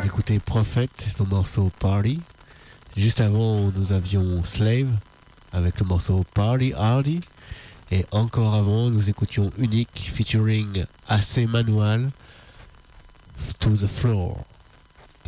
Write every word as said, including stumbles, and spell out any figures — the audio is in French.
d'écouter Prophet et son morceau Party. Juste avant, nous avions Slave avec le morceau Party Hardy. Et encore avant, nous écoutions Unique featuring A C Manual, To the Floor.